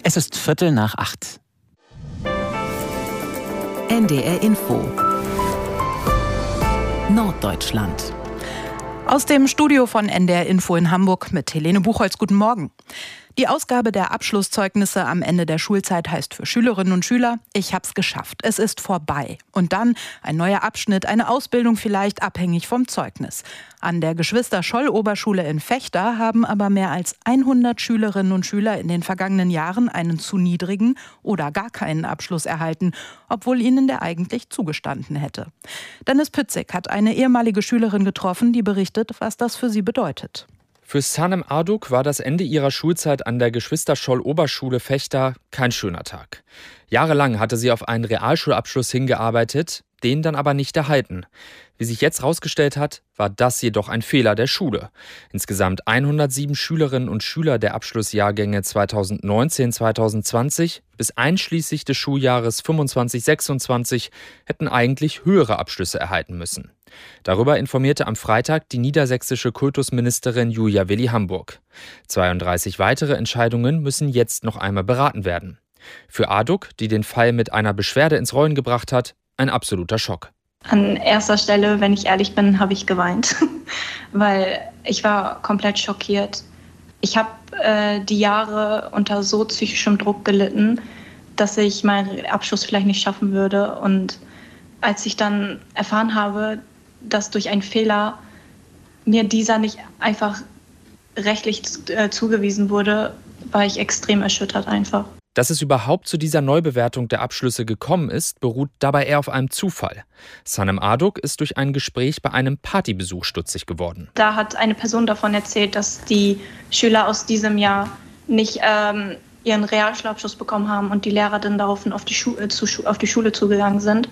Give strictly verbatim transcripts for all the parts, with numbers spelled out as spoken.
Es ist Viertel nach acht. N D R Info Norddeutschland. Aus dem Studio von N D R Info in Hamburg mit Helene Buchholz. Guten Morgen. Die Ausgabe der Abschlusszeugnisse am Ende der Schulzeit heißt für Schülerinnen und Schüler: Ich hab's geschafft, es ist vorbei. Und dann ein neuer Abschnitt, eine Ausbildung vielleicht abhängig vom Zeugnis. An der Geschwister-Scholl-Oberschule in Vechta haben aber mehr als hundert Schülerinnen und Schüler in den vergangenen Jahren einen zu niedrigen oder gar keinen Abschluss erhalten, obwohl ihnen der eigentlich zugestanden hätte. Dennis Pützig hat eine ehemalige Schülerin getroffen, die berichtet, was das für sie bedeutet. Für Sanem Arduk war das Ende ihrer Schulzeit an der Geschwister-Scholl-Oberschule Vechta kein schöner Tag. Jahrelang hatte sie auf einen Realschulabschluss hingearbeitet, den dann aber nicht erhalten. Wie sich jetzt herausgestellt hat, war das jedoch ein Fehler der Schule. Insgesamt hundertsieben Schülerinnen und Schüler der Abschlussjahrgänge zweitausendneunzehn zweitausendzwanzig bis einschließlich des Schuljahres fünfundzwanzig sechsundzwanzig hätten eigentlich höhere Abschlüsse erhalten müssen. Darüber informierte am Freitag die niedersächsische Kultusministerin Julia Willi-Hamburg. zweiunddreißig weitere Entscheidungen müssen jetzt noch einmal beraten werden. Für Arduk, die den Fall mit einer Beschwerde ins Rollen gebracht hat, ein absoluter Schock. An erster Stelle, wenn ich ehrlich bin, habe ich geweint, weil ich war komplett schockiert. Ich habe äh, die Jahre unter so psychischem Druck gelitten, dass ich meinen Abschluss vielleicht nicht schaffen würde. Und als ich dann erfahren habe, dass durch einen Fehler mir dieser nicht einfach rechtlich äh, zugewiesen wurde, war ich extrem erschüttert einfach. Dass es überhaupt zu dieser Neubewertung der Abschlüsse gekommen ist, beruht dabei eher auf einem Zufall. Sanem Arduk ist durch ein Gespräch bei einem Partybesuch stutzig geworden. Da hat eine Person davon erzählt, dass die Schüler aus diesem Jahr nicht ähm, ihren Realschulabschluss bekommen haben und die Lehrer dann daraufhin auf die, Schu- äh, zu, auf die Schule zugegangen sind.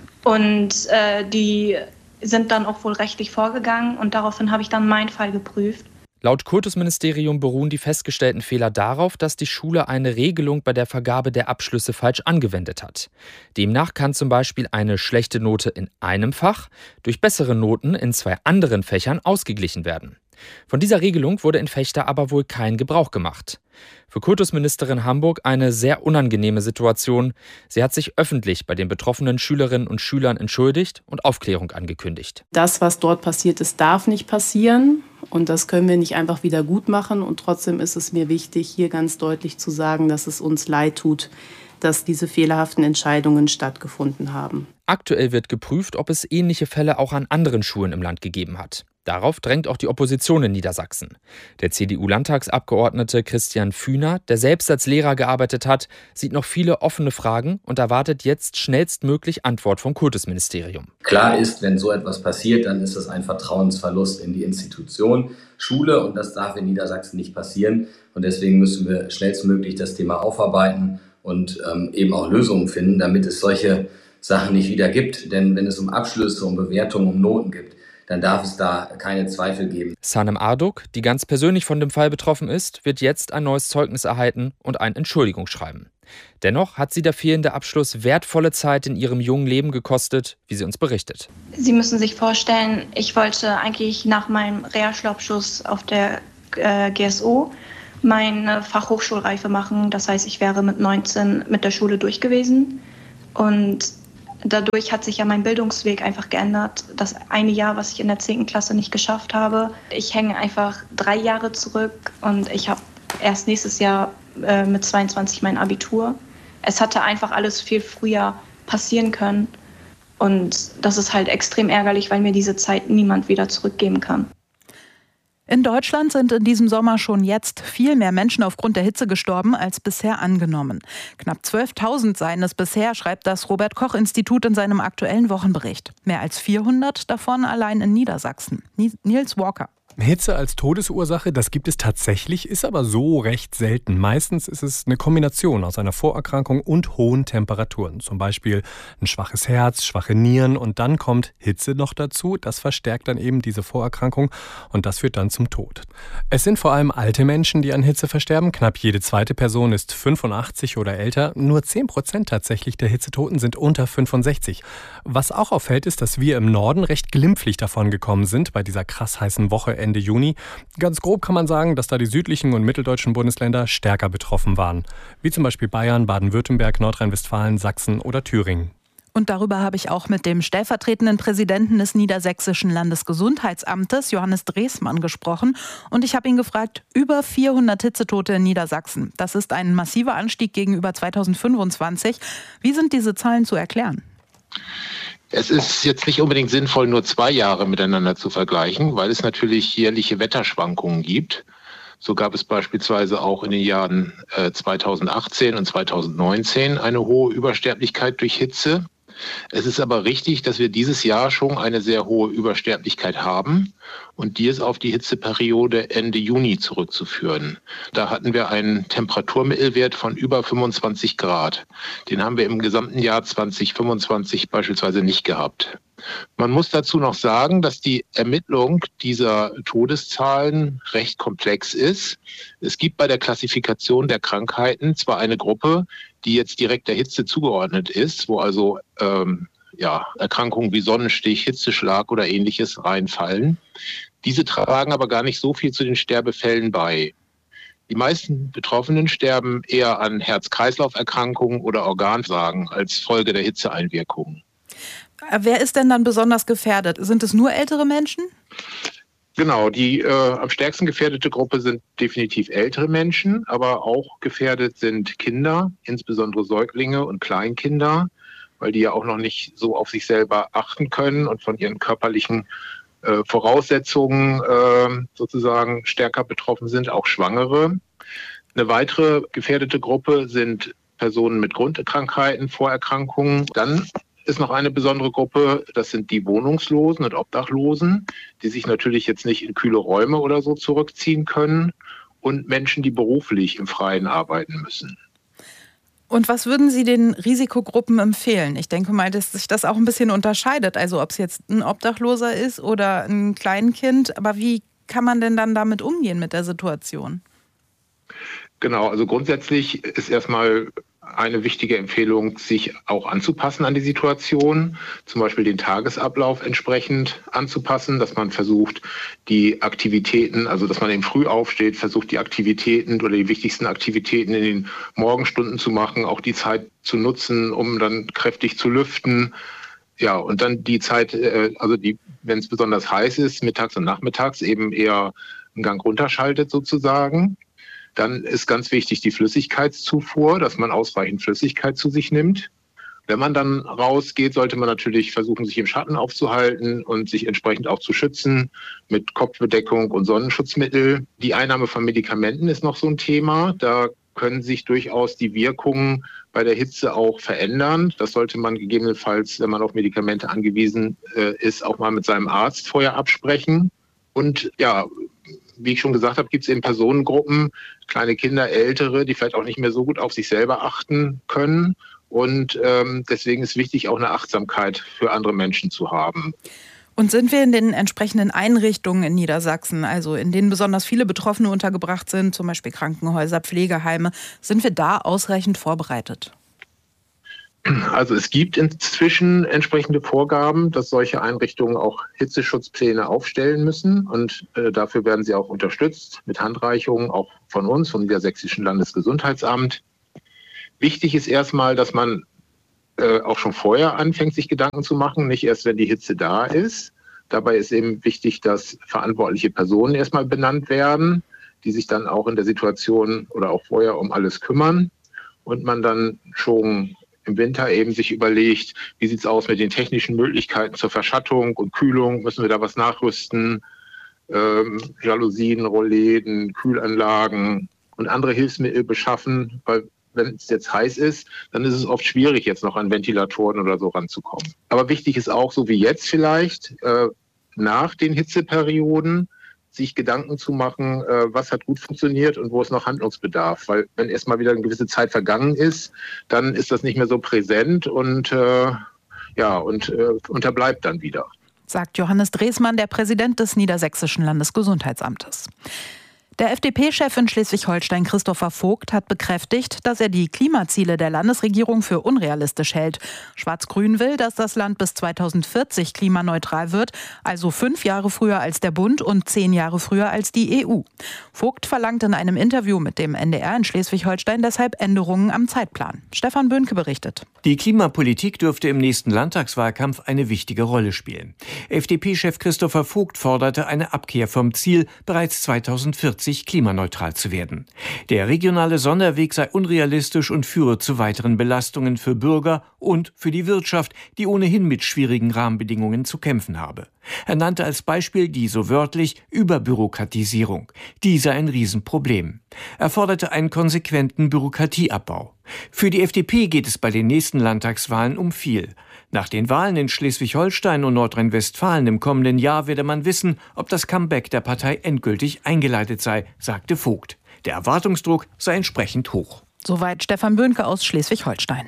Und äh, die sind dann auch wohl rechtlich vorgegangen und daraufhin habe ich dann meinen Fall geprüft. Laut Kultusministerium beruhen die festgestellten Fehler darauf, dass die Schule eine Regelung bei der Vergabe der Abschlüsse falsch angewendet hat. Demnach kann zum Beispiel eine schlechte Note in einem Fach durch bessere Noten in zwei anderen Fächern ausgeglichen werden. Von dieser Regelung wurde in Vechta aber wohl kein Gebrauch gemacht. Für Kultusministerin Hamburg eine sehr unangenehme Situation. Sie hat sich öffentlich bei den betroffenen Schülerinnen und Schülern entschuldigt und Aufklärung angekündigt. Das, was dort passiert ist, darf nicht passieren. Und das können wir nicht einfach wieder gut machen. Und trotzdem ist es mir wichtig, hier ganz deutlich zu sagen, dass es uns leid tut, dass diese fehlerhaften Entscheidungen stattgefunden haben. Aktuell wird geprüft, ob es ähnliche Fälle auch an anderen Schulen im Land gegeben hat. Darauf drängt auch die Opposition in Niedersachsen. Der C D U-Landtagsabgeordnete Christian Fühner, der selbst als Lehrer gearbeitet hat, sieht noch viele offene Fragen und erwartet jetzt schnellstmöglich Antwort vom Kultusministerium. Klar ist, wenn so etwas passiert, dann ist es ein Vertrauensverlust in die Institution Schule und das darf in Niedersachsen nicht passieren. Und deswegen müssen wir schnellstmöglich das Thema aufarbeiten und ähm, eben auch Lösungen finden, damit es solche Sachen nicht wieder gibt. Denn wenn es um Abschlüsse, um Bewertungen, um Noten gibt, dann darf es da keine Zweifel geben. Sanem Arduk, die ganz persönlich von dem Fall betroffen ist, wird jetzt ein neues Zeugnis erhalten und ein Entschuldigungsschreiben. Dennoch hat sie der fehlende Abschluss wertvolle Zeit in ihrem jungen Leben gekostet, wie sie uns berichtet. Sie müssen sich vorstellen, ich wollte eigentlich nach meinem Realschulabschluss auf der äh, G S O meine Fachhochschulreife machen. Das heißt, ich wäre mit neunzehn mit der Schule durch gewesen. Und dadurch hat sich ja mein Bildungsweg einfach geändert. Das eine Jahr, was ich in der zehnten Klasse nicht geschafft habe. Ich hänge einfach drei Jahre zurück und ich habe erst nächstes Jahr äh, mit zweiundzwanzig mein Abitur. Es hatte einfach alles viel früher passieren können. Und das ist halt extrem ärgerlich, weil mir diese Zeit niemand wieder zurückgeben kann. In Deutschland sind in diesem Sommer schon jetzt viel mehr Menschen aufgrund der Hitze gestorben als bisher angenommen. Knapp zwölftausend seien es bisher, schreibt das Robert-Koch-Institut in seinem aktuellen Wochenbericht. Mehr als vierhundert davon allein in Niedersachsen. Nils Walker. Hitze als Todesursache, das gibt es tatsächlich, ist aber so recht selten. Meistens ist es eine Kombination aus einer Vorerkrankung und hohen Temperaturen. Zum Beispiel ein schwaches Herz, schwache Nieren und dann kommt Hitze noch dazu. Das verstärkt dann eben diese Vorerkrankung und das führt dann zum Tod. Es sind vor allem alte Menschen, die an Hitze versterben. Knapp jede zweite Person ist fünfundachtzig oder älter. Nur zehn Prozent tatsächlich der Hitzetoten sind unter fünfundsechzig. Was auch auffällt, ist, dass wir im Norden recht glimpflich davon gekommen sind bei dieser krass heißen Woche Ende Juni. Ganz grob kann man sagen, dass da die südlichen und mitteldeutschen Bundesländer stärker betroffen waren. Wie zum Beispiel Bayern, Baden-Württemberg, Nordrhein-Westfalen, Sachsen oder Thüringen. Und darüber habe ich auch mit dem stellvertretenden Präsidenten des Niedersächsischen Landesgesundheitsamtes, Johannes Dresmann, gesprochen. Und ich habe ihn gefragt, über vierhundert Hitzetote in Niedersachsen. Das ist ein massiver Anstieg gegenüber zweitausendfünfundzwanzig. Wie sind diese Zahlen zu erklären? Es ist jetzt nicht unbedingt sinnvoll, nur zwei Jahre miteinander zu vergleichen, weil es natürlich jährliche Wetterschwankungen gibt. So gab es beispielsweise auch in den Jahren äh, zweitausendachtzehn und zweitausendneunzehn eine hohe Übersterblichkeit durch Hitze. Es ist aber richtig, dass wir dieses Jahr schon eine sehr hohe Übersterblichkeit haben und die ist auf die Hitzeperiode Ende Juni zurückzuführen. Da hatten wir einen Temperaturmittelwert von über fünfundzwanzig Grad. Den haben wir im gesamten Jahr zweitausendfünfundzwanzig beispielsweise nicht gehabt. Man muss dazu noch sagen, dass die Ermittlung dieser Todeszahlen recht komplex ist. Es gibt bei der Klassifikation der Krankheiten zwar eine Gruppe, die jetzt direkt der Hitze zugeordnet ist, wo also ähm, ja, Erkrankungen wie Sonnenstich, Hitzeschlag oder Ähnliches reinfallen. Diese tragen aber gar nicht so viel zu den Sterbefällen bei. Die meisten Betroffenen sterben eher an Herz-Kreislauf-Erkrankungen oder Organversagen als Folge der Hitzeeinwirkungen. Wer ist denn dann besonders gefährdet? Sind es nur ältere Menschen? Genau, die äh, am stärksten gefährdete Gruppe sind definitiv ältere Menschen, aber auch gefährdet sind Kinder, insbesondere Säuglinge und Kleinkinder, weil die ja auch noch nicht so auf sich selber achten können und von ihren körperlichen äh, Voraussetzungen äh, sozusagen stärker betroffen sind, auch Schwangere. Eine weitere gefährdete Gruppe sind Personen mit Grundkrankheiten, Vorerkrankungen. Dann ist noch eine besondere Gruppe, das sind die Wohnungslosen und Obdachlosen, die sich natürlich jetzt nicht in kühle Räume oder so zurückziehen können und Menschen, die beruflich im Freien arbeiten müssen. Und was würden Sie den Risikogruppen empfehlen? Ich denke mal, dass sich das auch ein bisschen unterscheidet, also ob es jetzt ein Obdachloser ist oder ein Kleinkind, aber wie kann man denn dann damit umgehen mit der Situation? Genau, also grundsätzlich ist erstmal eine wichtige Empfehlung, sich auch anzupassen an die Situation, zum Beispiel den Tagesablauf entsprechend anzupassen, dass man versucht, die Aktivitäten, also dass man eben früh aufsteht, versucht die Aktivitäten oder die wichtigsten Aktivitäten in den Morgenstunden zu machen, auch die Zeit zu nutzen, um dann kräftig zu lüften. Ja, und dann die Zeit, also die, wenn es besonders heiß ist, mittags und nachmittags eben eher einen Gang runterschaltet sozusagen. Dann ist ganz wichtig die Flüssigkeitszufuhr, dass man ausreichend Flüssigkeit zu sich nimmt. Wenn man dann rausgeht, sollte man natürlich versuchen, sich im Schatten aufzuhalten und sich entsprechend auch zu schützen mit Kopfbedeckung und Sonnenschutzmittel. Die Einnahme von Medikamenten ist noch so ein Thema. Da können sich durchaus die Wirkungen bei der Hitze auch verändern. Das sollte man gegebenenfalls, wenn man auf Medikamente angewiesen äh, ist, auch mal mit seinem Arzt vorher absprechen. Und ja, wie ich schon gesagt habe, gibt es eben Personengruppen, kleine Kinder, Ältere, die vielleicht auch nicht mehr so gut auf sich selber achten können. Und ähm, deswegen ist wichtig, auch eine Achtsamkeit für andere Menschen zu haben. Und sind wir in den entsprechenden Einrichtungen in Niedersachsen, also in denen besonders viele Betroffene untergebracht sind, zum Beispiel Krankenhäuser, Pflegeheime, sind wir da ausreichend vorbereitet? Also es gibt inzwischen entsprechende Vorgaben, dass solche Einrichtungen auch Hitzeschutzpläne aufstellen müssen und äh, dafür werden sie auch unterstützt mit Handreichungen, auch von uns, vom Niedersächsischen Landesgesundheitsamt. Wichtig ist erstmal, dass man äh, auch schon vorher anfängt, sich Gedanken zu machen, nicht erst, wenn die Hitze da ist. Dabei ist eben wichtig, dass verantwortliche Personen erstmal benannt werden, die sich dann auch in der Situation oder auch vorher um alles kümmern und man dann schon im Winter eben sich überlegt, wie sieht es aus mit den technischen Möglichkeiten zur Verschattung und Kühlung, müssen wir da was nachrüsten, ähm, Jalousien, Rollläden, Kühlanlagen und andere Hilfsmittel beschaffen, weil wenn es jetzt heiß ist, dann ist es oft schwierig, jetzt noch an Ventilatoren oder so ranzukommen. Aber wichtig ist auch, so wie jetzt vielleicht, äh, nach den Hitzeperioden, sich Gedanken zu machen, was hat gut funktioniert und wo ist noch Handlungsbedarf. Weil wenn erstmal wieder eine gewisse Zeit vergangen ist, dann ist das nicht mehr so präsent und, äh, ja, und äh, unterbleibt dann wieder. Sagt Johannes Dresmann, der Präsident des Niedersächsischen Landesgesundheitsamtes. Der F D P-Chef in Schleswig-Holstein, Christopher Vogt, hat bekräftigt, dass er die Klimaziele der Landesregierung für unrealistisch hält. Schwarz-Grün will, dass das Land bis zweitausendvierzig klimaneutral wird, also fünf Jahre früher als der Bund und zehn Jahre früher als die E U. Vogt verlangt in einem Interview mit dem N D R in Schleswig-Holstein deshalb Änderungen am Zeitplan. Stefan Böhnke berichtet. Die Klimapolitik dürfte im nächsten Landtagswahlkampf eine wichtige Rolle spielen. F D P-Chef Christopher Vogt forderte eine Abkehr vom Ziel, bereits zweitausendvierzig klimaneutral zu werden. Der regionale Sonderweg sei unrealistisch und führe zu weiteren Belastungen für Bürger und für die Wirtschaft, die ohnehin mit schwierigen Rahmenbedingungen zu kämpfen habe. Er nannte als Beispiel die, so wörtlich, Überbürokratisierung. Die sei ein Riesenproblem. Er forderte einen konsequenten Bürokratieabbau. Für die F D P geht es bei den nächsten Landtagswahlen um viel. Nach den Wahlen in Schleswig-Holstein und Nordrhein-Westfalen im kommenden Jahr werde man wissen, ob das Comeback der Partei endgültig eingeleitet sei, sagte Vogt. Der Erwartungsdruck sei entsprechend hoch. Soweit Stefan Böhnke aus Schleswig-Holstein.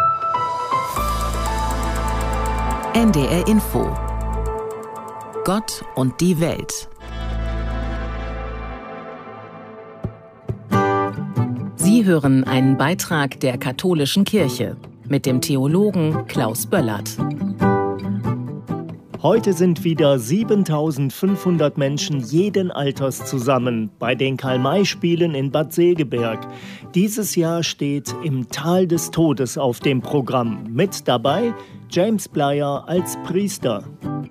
N D R Info. Gott und die Welt. Sie hören einen Beitrag der Katholischen Kirche mit dem Theologen Klaus Böllert. Heute sind wieder siebentausendfünfhundert Menschen jeden Alters zusammen bei den Karl-May-Spielen in Bad Segeberg. Dieses Jahr steht Im Tal des Todes auf dem Programm. Mit dabei James Bleier als Priester.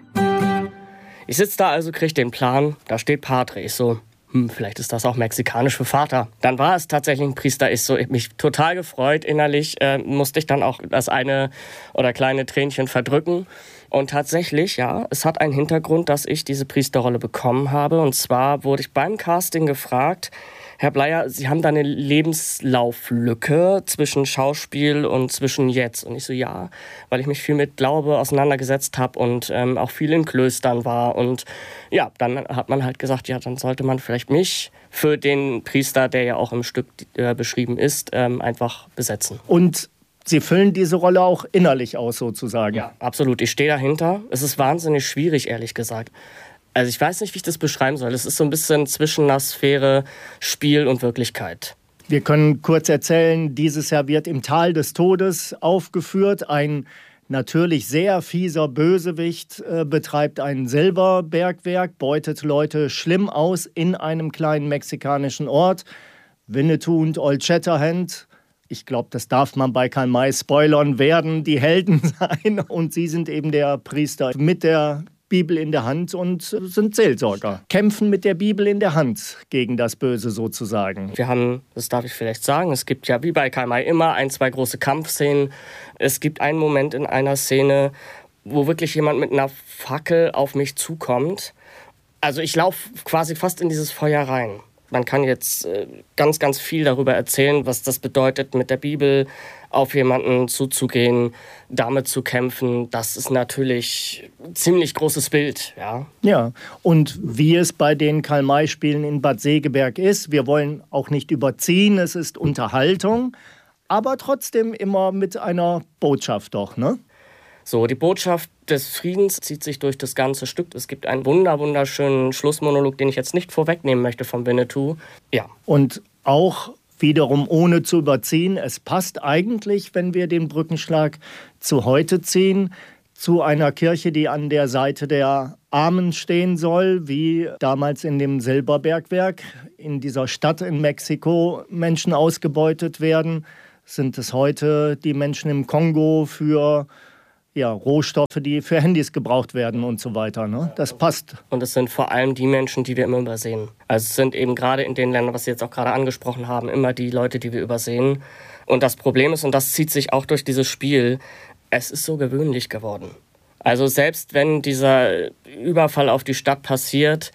Ich sitze da also, kriege den Plan, da steht Padre. Ich so, hm, vielleicht ist das auch mexikanisch für Vater. Dann war es tatsächlich ein Priester. Ich so, ich mich total gefreut. Innerlich äh, musste ich dann auch das eine oder kleine Tränchen verdrücken. Und tatsächlich, ja, es hat einen Hintergrund, dass ich diese Priesterrolle bekommen habe. Und zwar wurde ich beim Casting gefragt, Herr Bleier, Sie haben da eine Lebenslauflücke zwischen Schauspiel und zwischen jetzt. Und ich so, ja, weil ich mich viel mit Glaube auseinandergesetzt habe und ähm, auch viel in Klöstern war. Und ja, dann hat man halt gesagt, ja, dann sollte man vielleicht mich für den Priester, der ja auch im Stück äh, beschrieben ist, ähm, einfach besetzen. Und Sie füllen diese Rolle auch innerlich aus, sozusagen? Ja, absolut. Ich stehe dahinter. Es ist wahnsinnig schwierig, ehrlich gesagt. Also ich weiß nicht, wie ich das beschreiben soll. Es ist so ein bisschen zwischen einer Sphäre Spiel und Wirklichkeit. Wir können kurz erzählen, dieses Jahr wird Im Tal des Todes aufgeführt. Ein natürlich sehr fieser Bösewicht äh, betreibt ein Silberbergwerk, beutet Leute schlimm aus in einem kleinen mexikanischen Ort. Winnetou und Old Shatterhand, ich glaube, das darf man bei Karl May spoilern, werden die Helden sein. Und sie sind eben der Priester mit der Bibel in der Hand und sind Seelsorger. Kämpfen mit der Bibel in der Hand gegen das Böse sozusagen. Wir haben, das darf ich vielleicht sagen, es gibt ja wie bei Karl May immer ein, zwei große Kampfszenen. Es gibt einen Moment in einer Szene, wo wirklich jemand mit einer Fackel auf mich zukommt. Also ich laufe quasi fast in dieses Feuer rein. Man kann jetzt äh, ganz, ganz viel darüber erzählen, was das bedeutet, mit der Bibel auf jemanden zuzugehen, damit zu kämpfen. Das ist natürlich ein ziemlich großes Bild. Ja, ja. Und wie es bei den Karl-May-Spielen in Bad Segeberg ist, wir wollen auch nicht überziehen, es ist Unterhaltung, aber trotzdem immer mit einer Botschaft doch, ne? So, die Botschaft des Friedens zieht sich durch das ganze Stück. Es gibt einen wunder, wunderschönen Schlussmonolog, den ich jetzt nicht vorwegnehmen möchte von Winnetou. Ja. Und auch wiederum ohne zu überziehen, es passt eigentlich, wenn wir den Brückenschlag zu heute ziehen, zu einer Kirche, die an der Seite der Armen stehen soll, wie damals in dem Silberbergwerk in dieser Stadt in Mexiko Menschen ausgebeutet werden. Sind es heute die Menschen im Kongo für ja, Rohstoffe, die für Handys gebraucht werden und so weiter. Ne? Das passt. Und es sind vor allem die Menschen, die wir immer übersehen. Also es sind eben gerade in den Ländern, was Sie jetzt auch gerade angesprochen haben, immer die Leute, die wir übersehen. Und das Problem ist, und das zieht sich auch durch dieses Spiel, es ist so gewöhnlich geworden. Also selbst wenn dieser Überfall auf die Stadt passiert,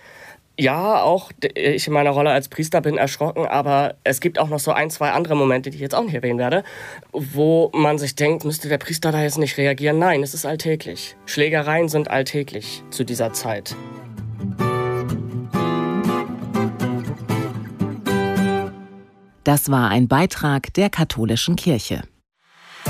ja, auch ich in meiner Rolle als Priester bin erschrocken, aber es gibt auch noch so ein, zwei andere Momente, die ich jetzt auch nicht erwähnen werde, wo man sich denkt, müsste der Priester da jetzt nicht reagieren? Nein, es ist alltäglich. Schlägereien sind alltäglich zu dieser Zeit. Das war ein Beitrag der Katholischen Kirche.